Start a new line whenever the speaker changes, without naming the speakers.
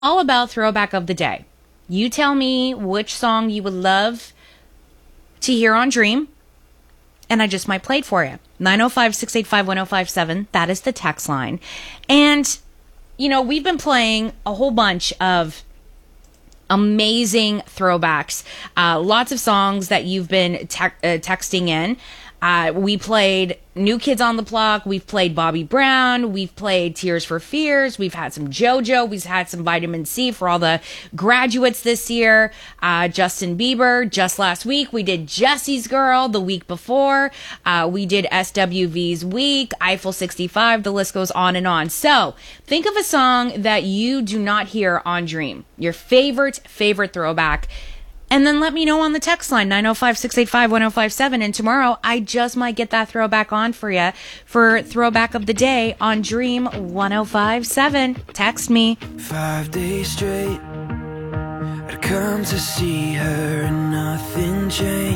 all about throwback of the day. You tell me which song you would love to hear on Dream, and I just might play it for you. 905-685-1057. That is the text line. And, we've been playing a whole bunch of amazing throwbacks. Lots of songs that you've been texting in. We played New Kids on the Block. We've played Bobby Brown. We've played Tears for Fears. We've had some JoJo. We've had some Vitamin C for all the graduates this year. Justin Bieber. Just last week, we did Jesse's Girl. The week before, we did SWV's Week, Eiffel 65. The list goes on and on. So think of a song that you do not hear on Dream. Your favorite throwback. And then let me know on the text line, 905-685-1057. And tomorrow, I just might get that throwback on for you for Throwback of the Day on Dream 1057. Text me.
5 days straight, I'd come to see her and nothing changed.